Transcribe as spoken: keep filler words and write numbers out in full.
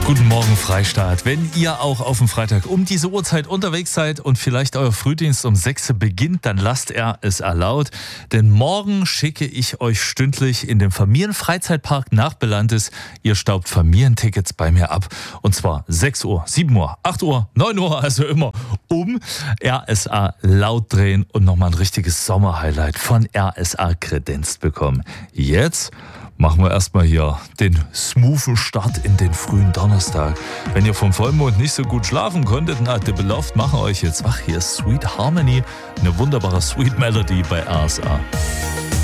Guten Morgen, Freistaat. Wenn ihr auch auf dem Freitag um diese Uhrzeit unterwegs seid und vielleicht euer Frühdienst um sechs beginnt, dann lasst er es erlaubt. Denn morgen schicke ich euch stündlich in den Familienfreizeitpark nach Belantes. Ihr staubt Familientickets bei mir ab. Und zwar sechs Uhr, sieben Uhr, acht Uhr, neun Uhr, also immer um R S A laut drehen und nochmal ein richtiges Sommerhighlight von R S A kredenzt bekommen. Jetzt machen wir erstmal hier den smoothen Start in den frühen Donnerstag. Wenn ihr vom Vollmond nicht so gut schlafen konntet, na, The Beloved machen euch jetzt wach. Hier ist Sweet Harmony, eine wunderbare Sweet Melody bei R S A.